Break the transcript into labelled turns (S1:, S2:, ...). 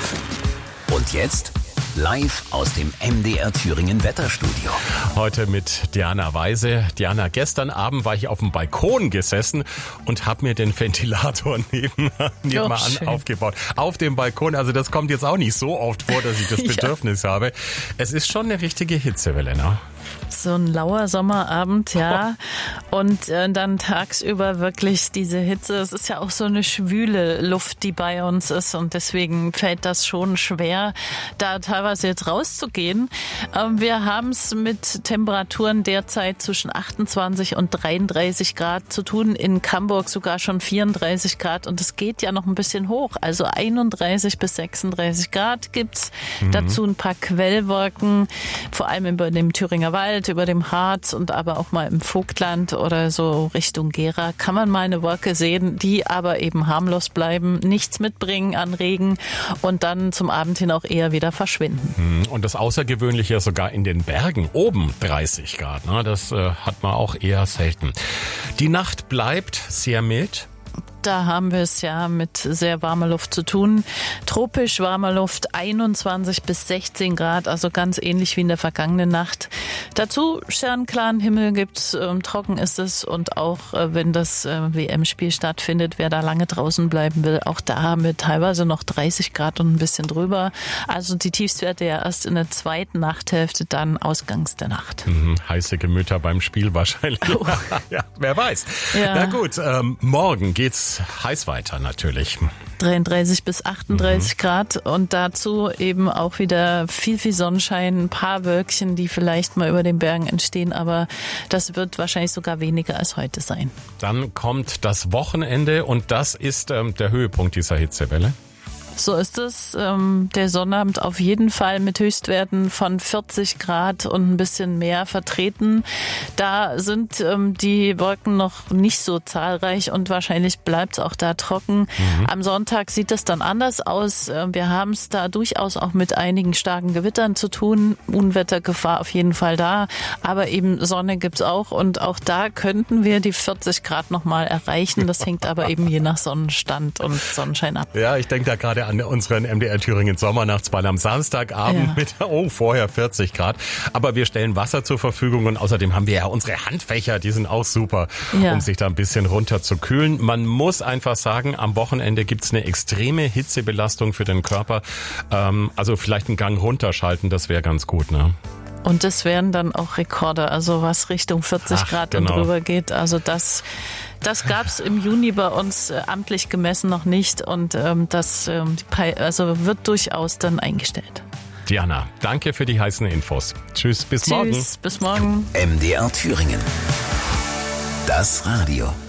S1: Und jetzt live aus dem MDR Thüringen Wetterstudio.
S2: Heute mit Diana Weise. Diana, gestern Abend war ich auf dem Balkon gesessen und habe mir den Ventilator nebenan aufgebaut. Auf dem Balkon, also das kommt jetzt auch nicht so oft vor, dass ich das Bedürfnis habe. Es ist schon eine richtige Hitzewelle, ne?
S3: So ein lauer Sommerabend, ja. Und dann tagsüber wirklich diese Hitze. Es ist ja auch so eine schwüle Luft, die bei uns ist. Und deswegen fällt das schon schwer, da teilweise jetzt rauszugehen. Wir haben es mit Temperaturen derzeit zwischen 28 und 33 Grad zu tun. In Camburg sogar schon 34 Grad. Und es geht ja noch ein bisschen hoch. Also 31 bis 36 Grad gibt's. Dazu ein paar Quellwolken, vor allem über dem Thüringer Wald, über dem Harz und aber auch mal im Vogtland oder so Richtung Gera kann man mal eine Wolke sehen, die aber eben harmlos bleiben, nichts mitbringen an Regen und dann zum Abend hin auch eher wieder verschwinden.
S2: Und das Außergewöhnliche sogar in den Bergen, oben 30 Grad, ne? Das hat man auch eher selten. Die Nacht bleibt sehr mild.
S3: Da haben wir es ja mit sehr warmer Luft zu tun. Tropisch warmer Luft, 21 bis 16 Grad, also ganz ähnlich wie in der vergangenen Nacht. Dazu sternklaren Himmel gibt's, trocken ist es und auch wenn das WM-Spiel stattfindet, wer da lange draußen bleiben will, auch da haben wir teilweise noch 30 Grad und ein bisschen drüber. Also die Tiefstwerte ja erst in der zweiten Nachthälfte, dann ausgangs der Nacht.
S2: Heiße Gemüter beim Spiel wahrscheinlich.
S3: Oh.
S2: Ja, wer weiß.
S3: Ja.
S2: Na gut, morgen geht's heiß weiter natürlich.
S3: 33 bis 38 Grad und dazu eben auch wieder viel Sonnenschein, ein paar Wölkchen, die vielleicht mal über den Bergen entstehen, aber das wird wahrscheinlich sogar weniger als heute sein.
S2: Dann kommt das Wochenende und das ist der Höhepunkt dieser Hitzewelle.
S3: So ist es. Der Sonnabend auf jeden Fall mit Höchstwerten von 40 Grad und ein bisschen mehr vertreten. Da sind die Wolken noch nicht so zahlreich und wahrscheinlich bleibt es auch da trocken. Am Sonntag sieht es dann anders aus. Wir haben es da durchaus auch mit einigen starken Gewittern zu tun. Unwettergefahr auf jeden Fall da. Aber eben Sonne gibt's auch und auch da könnten wir die 40 Grad nochmal erreichen. Das hängt aber eben je nach Sonnenstand und Sonnenschein ab.
S2: Ja, ich denke da gerade an unseren MDR Thüringen Sommernachtsball am Samstagabend mit, vorher 40 Grad. Aber wir stellen Wasser zur Verfügung und außerdem haben wir ja unsere Handfächer, die sind auch super, um sich da ein bisschen runter zu kühlen. Man muss einfach sagen, am Wochenende gibt's eine extreme Hitzebelastung für den Körper. Also vielleicht einen Gang runterschalten, das wäre ganz gut, ne?
S3: Und das wären dann auch Rekorde, also was Richtung 40 Grad und drüber geht. Also das gab's im Juni bei uns amtlich gemessen noch nicht und das wird durchaus dann eingestellt.
S2: Diana, danke für die heißen Infos. Tschüss, bis morgen.
S3: Tschüss, bis morgen.
S1: MDR Thüringen. Das Radio.